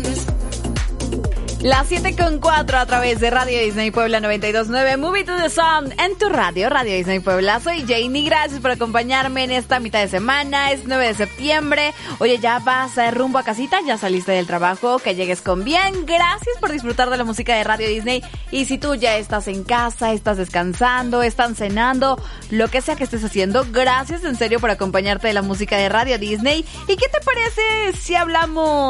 Las 7:04 a través de Radio Disney Puebla 92.9, Movie to the Sun, en tu radio, Radio Disney Puebla. Soy Janie, gracias por acompañarme en esta mitad de semana, es 9 de septiembre. Oye, ya vas rumbo a casita, ya saliste del trabajo, que llegues con bien. Gracias por disfrutar de la música de Radio Disney. Y si tú ya estás en casa, estás descansando, están cenando, lo que sea que estés haciendo, gracias en serio por acompañarte de la música de Radio Disney. ¿Y qué te parece si hablamos